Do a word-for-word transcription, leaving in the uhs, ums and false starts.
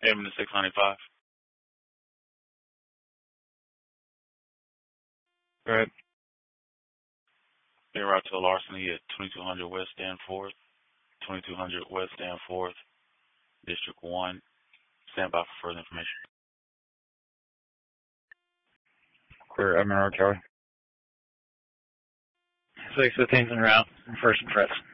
Aiming to six ninety-five. Right. Being route to a larceny at twenty-two hundred West Danforth, twenty-two hundred West Danforth, District one. Stand by for further information. Clear, Admiral Kelly. six fifteen's en route. First and press.